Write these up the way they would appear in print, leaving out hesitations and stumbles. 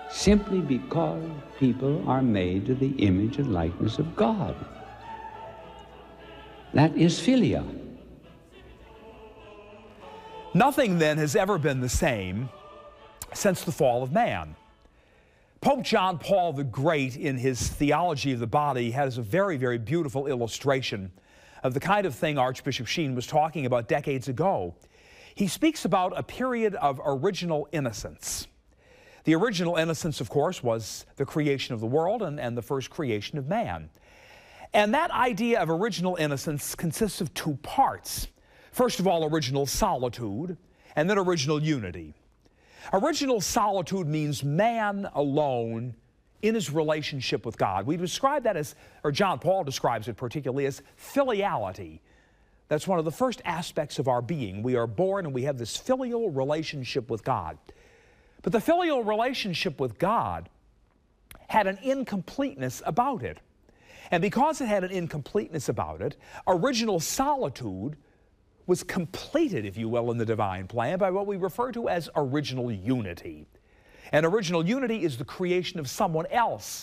simply because people are made to the image and likeness of God. That is philia. Nothing then has ever been the same since the fall of man. Pope John Paul the Great, in his Theology of the Body, has a very, very beautiful illustration of the kind of thing Archbishop Sheen was talking about decades ago. He speaks about a period of original innocence. The original innocence, of course, was the creation of the world and the first creation of man. And that idea of original innocence consists of two parts. First of all, original solitude, and then original unity. Original solitude means man alone in his relationship with God. We describe that as, or John Paul describes it particularly as filiality. That's one of the first aspects of our being. We are born and we have this filial relationship with God. But the filial relationship with God had an incompleteness about it. And because it had an incompleteness about it, original solitude was completed, if you will, in the divine plan by what we refer to as original unity. And original unity is the creation of someone else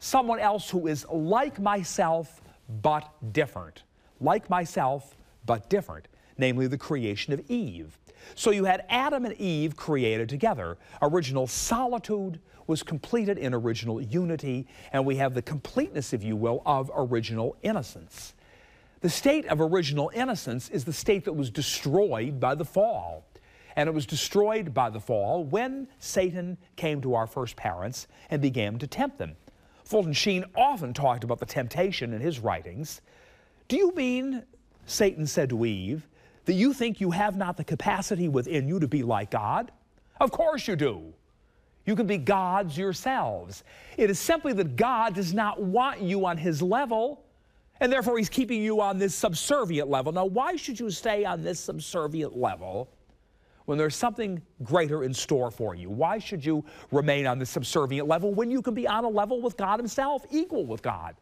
who is like myself but different. Like myself but different, namely the creation of Eve. So you had Adam and Eve created together. Original solitude was completed in original unity, and we have the completeness, if you will, of original innocence. The state of original innocence is the state that was destroyed by the fall. And it was destroyed by the fall when Satan came to our first parents and began to tempt them. Fulton Sheen often talked about the temptation in his writings. Do you mean, Satan said to Eve, that you think you have not the capacity within you to be like God? Of course you do. You can be gods yourselves. It is simply that God does not want you on His level, and therefore He's keeping you on this subservient level. Now, why should you stay on this subservient level when there's something greater in store for you? Why should you remain on this subservient level when you can be on a level with God Himself, equal with God?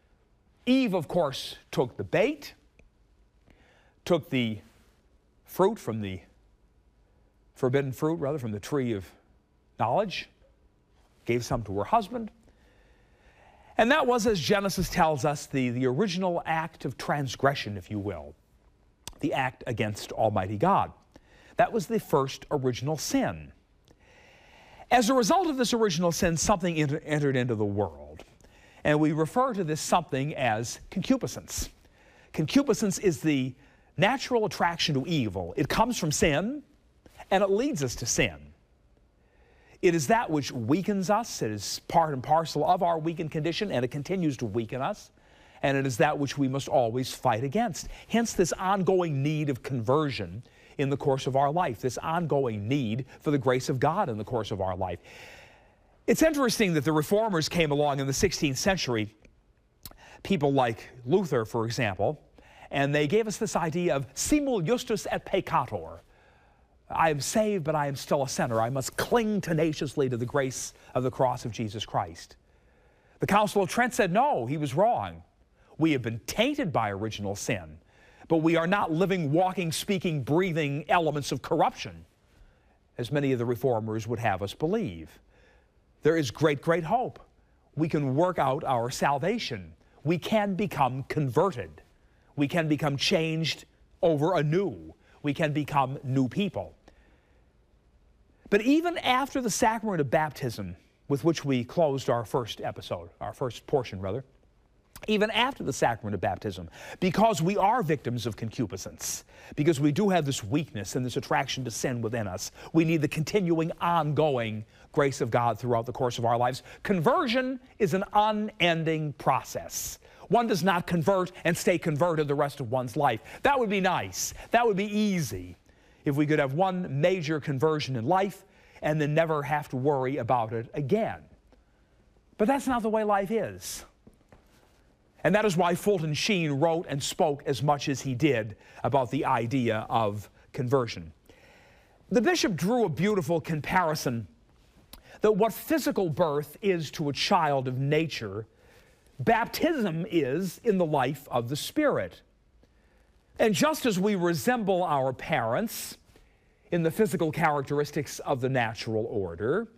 Eve, of course, took the bait, took the fruit from the forbidden fruit, rather, from the tree of knowledge, gave some to her husband. And that was, as Genesis tells us, the original act of transgression, if you will, the act against Almighty God. That was the first original sin. As a result of this original sin, something entered into the world. And we refer to this something as concupiscence. Concupiscence is the natural attraction to evil. It comes from sin, and it leads us to sin. It is that which weakens us. It is part and parcel of our weakened condition, and it continues to weaken us. And it is that which we must always fight against. Hence this ongoing need of conversion in the course of our life, this ongoing need for the grace of God in the course of our life. It's interesting that the Reformers came along in the 16th century, people like Luther, for example, and they gave us this idea of simul justus et peccator. I am saved, but I am still a sinner. I must cling tenaciously to the grace of the cross of Jesus Christ. The Council of Trent said, no, he was wrong. We have been tainted by original sin, but we are not living, walking, speaking, breathing elements of corruption, as many of the Reformers would have us believe. There is great, great hope. We can work out our salvation. We can become converted. We can become changed over anew. We can become new people. But even after the sacrament of baptism, with which we closed our first episode, our first portion rather, even after the sacrament of baptism, because we are victims of concupiscence, because we do have this weakness and this attraction to sin within us, we need the continuing, ongoing grace of God throughout the course of our lives. Conversion is an unending process. One does not convert and stay converted the rest of one's life. That would be nice. That would be easy if we could have one major conversion in life and then never have to worry about it again. But that's not the way life is. And that is why Fulton Sheen wrote and spoke as much as he did about the idea of conversion. The bishop drew a beautiful comparison that what physical birth is to a child of nature, baptism is in the life of the Spirit. And just as we resemble our parents in the physical characteristics of the natural order,